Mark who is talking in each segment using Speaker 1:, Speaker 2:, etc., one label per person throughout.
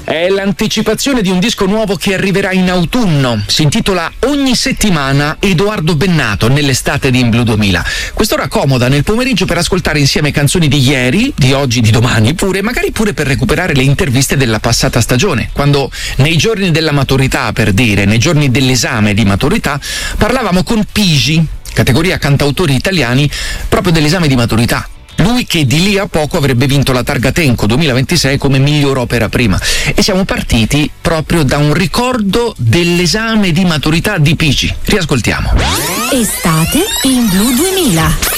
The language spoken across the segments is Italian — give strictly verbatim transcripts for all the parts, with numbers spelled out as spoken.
Speaker 1: È l'anticipazione di un disco nuovo che arriverà in autunno. Si intitola Ogni settimana Edoardo Bennato nell'estate di In Blu duemila. Quest'ora comoda nel pomeriggio per ascoltare insieme canzoni di ieri, di oggi, di domani pure, magari pure per recuperare le interviste della passata stagione, quando nei giorni della maturità, per dire, nei giorni dell'esame di maturità, parlavamo con Pigi, categoria cantautori italiani, proprio dell'esame di maturità. Lui che di lì a poco avrebbe vinto la Targa Tenco duemilaventisei come miglior opera prima. E siamo partiti proprio da un ricordo dell'esame di maturità di Pigi. Riascoltiamo.
Speaker 2: Estate In Blu duemila.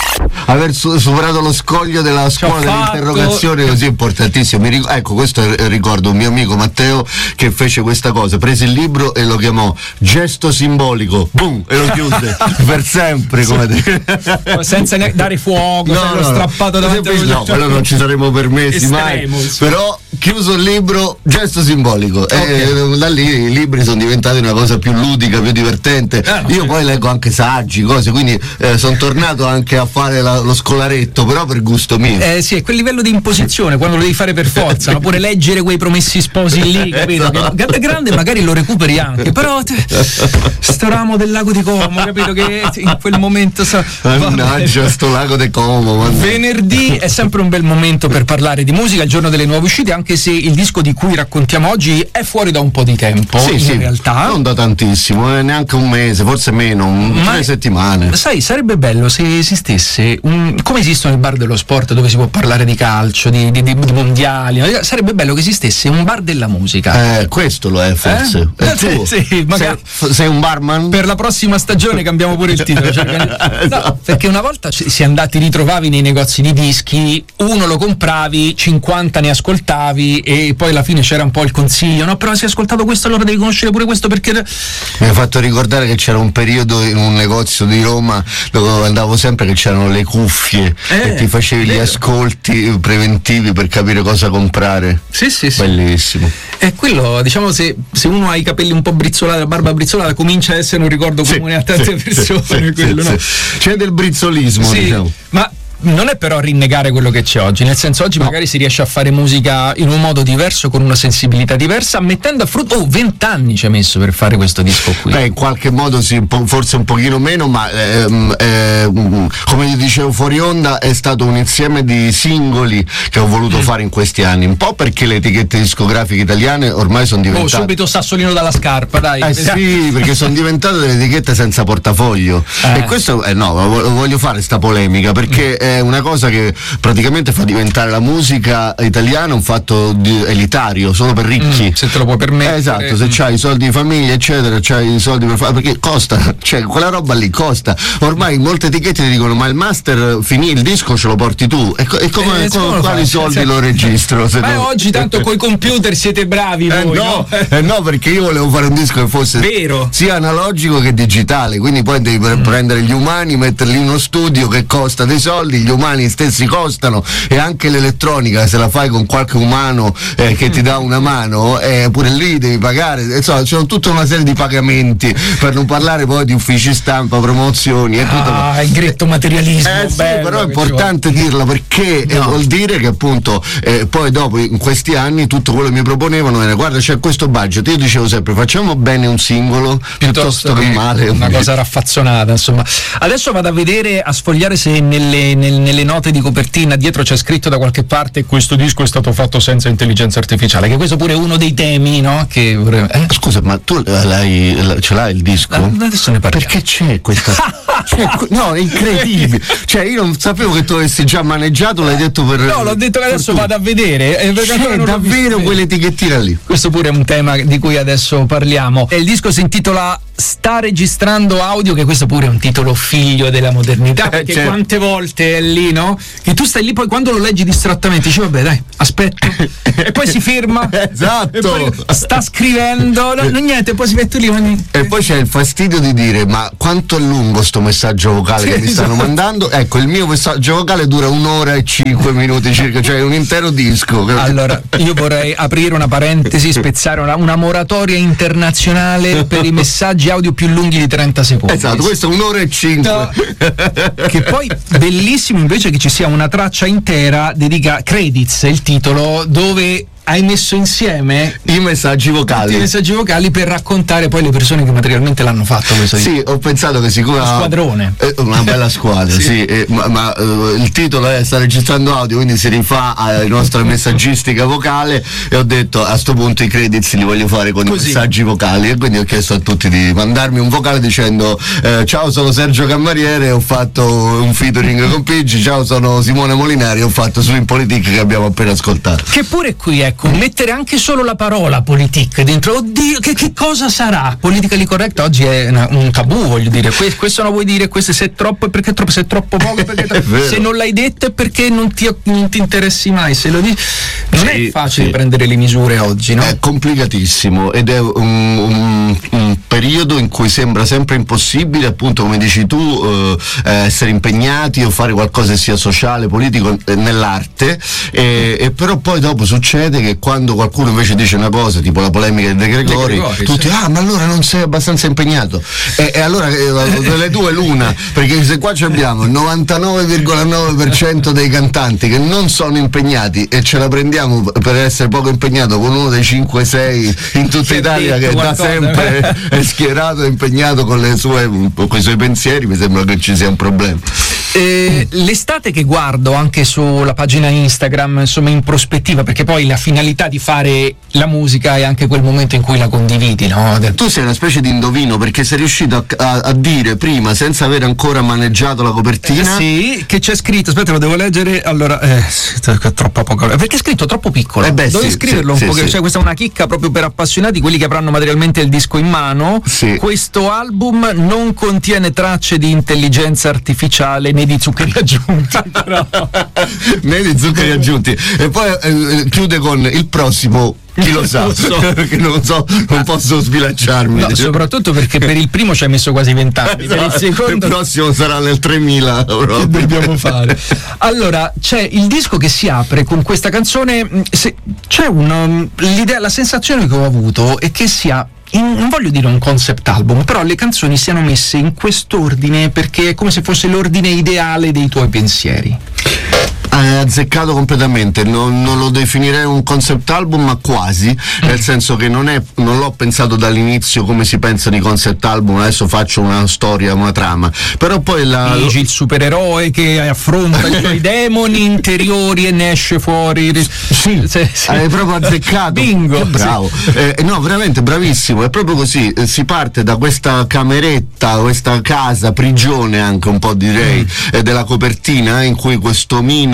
Speaker 3: Aver su- superato lo scoglio della scuola dell'interrogazione così importantissimo. Mi ric- ecco, questo è, ricordo un mio amico Matteo che fece questa cosa, prese il libro e lo chiamò gesto simbolico, boom, e lo chiuse per sempre, come dire.
Speaker 1: Senza neanche dare fuoco,
Speaker 3: no,
Speaker 1: no, strappato davanti a
Speaker 3: no, quello non ci saremmo permessi mai. Però chiuso il libro, gesto simbolico. Okay. E da lì i libri sono diventati una cosa più ludica, più divertente. Ah, Io poi leggo anche saggi, cose, quindi eh, sono tornato anche a fare la, lo scolaretto, però per gusto mio.
Speaker 1: Eh sì, è quel livello di imposizione, quando lo devi fare per forza, no? Pure leggere quei Promessi Sposi lì, capito? Esatto. Che grande magari lo recuperi anche, però te, sto ramo del lago di Como, capito? Che in quel momento sa,
Speaker 3: mannaggia sto lago di Como. Mannaggia.
Speaker 1: Venerdì è sempre un bel momento per parlare di musica, il giorno delle nuove uscite, anche se il disco di cui raccontiamo oggi è fuori da un po' di tempo,
Speaker 3: sì,
Speaker 1: in
Speaker 3: sì,
Speaker 1: realtà.
Speaker 3: Non da tantissimo, eh, neanche un mese, forse meno, un,
Speaker 1: Ma
Speaker 3: tre settimane.
Speaker 1: Sai, sarebbe bello se esistesse un, come esistono i bar dello sport dove si può parlare di calcio, di, di, di, di mondiali, no? Sarebbe bello che esistesse un bar della musica.
Speaker 3: Eh, questo lo è forse.
Speaker 1: Eh?
Speaker 3: È tu.
Speaker 1: Sì, sì, magari
Speaker 3: sei, sei un barman?
Speaker 1: Per la prossima stagione cambiamo pure il titolo. Cioè, no, perché una volta si è andati, ritrovavi nei negozi di dischi, uno lo compravi, cinquanta ne ascoltavi e poi alla fine c'era un po' il consiglio, no? Però se hai ascoltato questo allora devi conoscere pure questo perché...
Speaker 3: Mi ha fatto ricordare che c'era un periodo in un negozio di Roma dove andavo sempre che c'erano le cuffie eh, e ti facevi vero. Gli ascolti preventivi per capire cosa comprare.
Speaker 1: Sì, sì, sì.
Speaker 3: Bellissimo.
Speaker 1: E quello, diciamo, se, se uno ha i capelli un po' brizzolati, la barba brizzolata, comincia a essere un ricordo comune sì, a tante sì, persone. Sì, quello,
Speaker 3: sì,
Speaker 1: no?
Speaker 3: sì. C'è del brizzolismo,
Speaker 1: sì,
Speaker 3: diciamo.
Speaker 1: Ma non è però rinnegare quello che c'è oggi, nel senso oggi no. magari si riesce a fare musica in un modo diverso, con una sensibilità diversa, mettendo a frutto, oh, vent'anni ci ha messo per fare questo disco qui.
Speaker 3: Beh, in qualche modo sì, forse un pochino meno, ma ehm, ehm, come ti dicevo fuori onda è stato un insieme di singoli che ho voluto mm. fare in questi anni, un po' perché le etichette discografiche italiane ormai sono diventate...
Speaker 1: Oh, subito sassolino dalla scarpa, dai.
Speaker 3: Eh sì, perché sono diventate delle etichette senza portafoglio. Eh. E questo, eh, no, voglio fare sta polemica, perché... Mm. è una cosa che praticamente fa diventare la musica italiana un fatto di, elitario, solo per ricchi.
Speaker 1: Mm, se te lo puoi permettere.
Speaker 3: Eh, esatto, se c'hai i soldi di famiglia, eccetera, c'hai i soldi per fare, perché costa, cioè quella roba lì costa. Ormai molte etichette ti dicono ma il master finì, il disco ce lo porti tu. E, e come,
Speaker 1: eh,
Speaker 3: con quali soldi cioè, lo registro? Se
Speaker 1: ma
Speaker 3: no...
Speaker 1: oggi tanto coi computer siete bravi
Speaker 3: eh,
Speaker 1: voi,
Speaker 3: no,
Speaker 1: no?
Speaker 3: Eh, no, perché io volevo fare un disco che fosse
Speaker 1: vero,
Speaker 3: sia analogico che digitale, quindi poi devi mm. prendere gli umani, metterli in uno studio che costa dei soldi, gli umani stessi costano, e anche l'elettronica se la fai con qualche umano eh, che mm. ti dà una mano, eh, pure lì devi pagare, insomma c'è tutta una serie di pagamenti, per non parlare poi di uffici stampa, promozioni e tutto.
Speaker 1: Ah, il gretto materialismo.
Speaker 3: Eh, sì,
Speaker 1: bello,
Speaker 3: però è importante dirlo perché no. eh, vuol dire che appunto eh, poi dopo in questi anni tutto quello che mi proponevano era guarda c'è questo budget, io dicevo sempre facciamo bene un singolo piuttosto, piuttosto che male
Speaker 1: una cosa raffazzonata, insomma. Adesso vado a vedere, a sfogliare se nelle, nel, nelle note di copertina dietro c'è scritto da qualche parte questo disco è stato fatto senza intelligenza artificiale, che questo pure è uno dei temi, no? Che eh?
Speaker 3: Scusa, ma tu l'hai, ce l'hai il disco?
Speaker 1: Adesso ne parliamo.
Speaker 3: Perché c'è questa cioè, no, è incredibile, cioè io non sapevo che tu avessi già maneggiato, l'hai detto per
Speaker 1: no, l'ho detto che adesso vado a vedere, eh,
Speaker 3: c'è davvero quell'etichettina lì.
Speaker 1: Questo pure è un tema di cui adesso parliamo, e il disco si intitola Sta registrando audio, che questo pure è un titolo figlio della modernità, perché certo. quante volte è lì, no? Che tu stai lì, poi quando lo leggi distrattamente dici vabbè dai, aspetto e poi si ferma,
Speaker 3: esatto,
Speaker 1: e poi sta scrivendo, no, no, niente, poi si mette lì ogni...
Speaker 3: e poi c'è il fastidio di dire ma quanto è lungo sto messaggio vocale sì, che mi stanno esatto. mandando. Ecco, il mio messaggio vocale dura un'ora e cinque minuti circa, cioè un intero disco.
Speaker 1: Allora io vorrei aprire una parentesi, spezzare una, una moratoria internazionale per i messaggi audio più lunghi di trenta secondi.
Speaker 3: Esatto, questo è un'ora e cinque. No.
Speaker 1: Che poi bellissimo invece che ci sia una traccia intera dedica Credits, il titolo, dove hai messo insieme
Speaker 3: i messaggi vocali
Speaker 1: i messaggi vocali per raccontare poi le persone che materialmente l'hanno fatto questo.
Speaker 3: Sì, ho pensato che sicuramente
Speaker 1: squadrone,
Speaker 3: eh, una bella squadra. sì, sì eh, ma, ma uh, il titolo è sta registrando audio, quindi si rifà alla nostra messaggistica vocale, e ho detto a sto punto i credits li voglio fare con Così. i messaggi vocali, e quindi ho chiesto a tutti di mandarmi un vocale dicendo eh, ciao, sono Sergio Cammariere, ho fatto un featuring con Pigi, ciao, sono Simone Molinari, ho fatto Swing Politic che abbiamo appena ascoltato.
Speaker 1: Che pure qui, ecco, mettere anche solo la parola politic dentro, oddio, che, che cosa sarà? Politically correct oggi è una, un tabù, voglio dire, que- questo non vuoi dire, questo se è troppo è perché è troppo, se è troppo poco è perché è troppo. Se non l'hai detto è perché non ti, non ti interessi mai, se lo dici non sì, è facile sì. prendere le misure oggi, no?
Speaker 3: È complicatissimo ed è un, un, un periodo in cui sembra sempre impossibile, appunto come dici tu, eh, essere impegnati o fare qualcosa che sia sociale, politico, eh, nell'arte, e, e però poi dopo succede che quando qualcuno invece dice una cosa tipo la polemica di De Gregori, De Gregori tutti sì. ah ma allora non sei abbastanza impegnato, e, e allora eh, delle due l'una, perché se qua abbiamo il novantanove virgola nove per cento dei cantanti che non sono impegnati e ce la prendiamo per essere poco impegnato con uno dei cinque sei in tutta Italia che da sempre è schierato e impegnato con le sue con i suoi pensieri, mi sembra che ci sia un problema.
Speaker 1: Eh, l'estate che guardo anche sulla pagina Instagram, insomma, in prospettiva, perché poi la finalità di fare la musica è anche quel momento in cui la condividi, no?
Speaker 3: Tu sei una specie di indovino, perché sei riuscito a, a, a dire prima, senza aver ancora maneggiato la copertina,
Speaker 1: eh, sì, che c'è scritto, aspetta, lo devo leggere, allora eh, troppo poco, perché è scritto troppo piccolo,
Speaker 3: eh beh,
Speaker 1: dovevi
Speaker 3: sì,
Speaker 1: scriverlo
Speaker 3: sì,
Speaker 1: un po',
Speaker 3: sì,
Speaker 1: cioè questa è una chicca proprio per appassionati, quelli che avranno materialmente il disco in mano.
Speaker 3: Sì.
Speaker 1: Questo album non contiene tracce di intelligenza artificiale né di zuccheri aggiunti, però.
Speaker 3: né di zuccheri aggiunti, e poi eh, chiude con il prossimo. Chi lo sa,
Speaker 1: non so.
Speaker 3: Perché non so, non posso sbilanciarmi.
Speaker 1: No, soprattutto perché per il primo ci hai messo quasi vent'anni,
Speaker 3: esatto.
Speaker 1: per il secondo
Speaker 3: il prossimo sarà nel tremila.
Speaker 1: Che dobbiamo fare? Allora, c'è il disco che si apre con questa canzone, se, c'è un, l'idea, la sensazione che ho avuto è che sia, in, non voglio dire un concept album, però le canzoni siano messe in quest'ordine perché è come se fosse l'ordine ideale dei tuoi pensieri.
Speaker 3: Hai azzeccato completamente, non, non lo definirei un concept album, ma quasi, nel senso che non, è, non l'ho pensato dall'inizio come si pensa di concept album, adesso faccio una storia, una trama, però poi la...
Speaker 1: Dici il supereroe che affronta i suoi demoni interiori e ne esce fuori.
Speaker 3: Sì, sì, sì. Hai proprio azzeccato.
Speaker 1: Bingo!
Speaker 3: Bravo.
Speaker 1: Sì.
Speaker 3: Eh, no, veramente bravissimo, è proprio così, eh, si parte da questa cameretta, questa casa, prigione anche un po' direi, mm. eh, della copertina, eh, in cui questo omino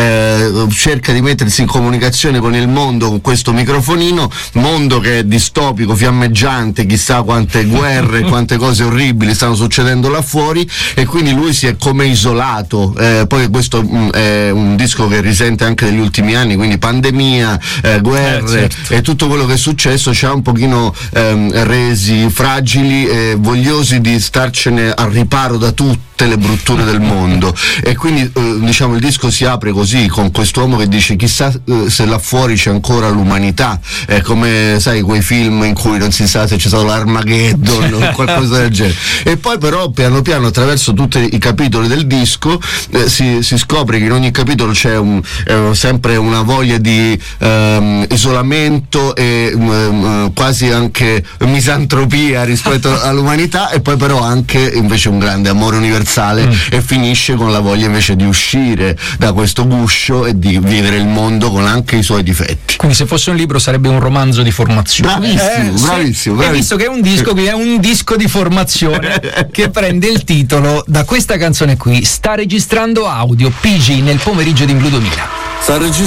Speaker 3: Eh, cerca di mettersi in comunicazione con il mondo con questo microfonino, mondo che è distopico, fiammeggiante, chissà quante guerre, quante cose orribili stanno succedendo là fuori, e quindi lui si è come isolato. Eh, poi questo mh, è un disco che risente anche degli ultimi anni, quindi pandemia, eh, guerre, eh, certo. e tutto quello che è successo ci ha un pochino ehm, resi fragili e vogliosi di starcene al riparo da tutte le brutture del mondo, e quindi eh, diciamo il disco si apre così, con quest'uomo che dice chissà eh, se là fuori c'è ancora l'umanità, è come sai quei film in cui non si sa se c'è stato l'Armageddon o qualcosa del genere, e poi però piano piano attraverso tutti i capitoli del disco eh, si, si scopre che in ogni capitolo c'è un, eh, sempre una voglia di ehm, isolamento e um, quasi anche misantropia rispetto all'umanità, e poi però anche invece un grande amore universale, mm. e finisce con la voglia invece di uscire da questo guscio e di vivere il mondo con anche i suoi difetti.
Speaker 1: Quindi se fosse un libro sarebbe un romanzo di formazione.
Speaker 3: Bravissimo, eh, bravissimo, bravissimo.
Speaker 1: E visto che è un disco, che è un disco di formazione che prende il titolo da questa canzone qui, sta registrando audio P G nel pomeriggio di Blu duemila.
Speaker 3: Sta registrando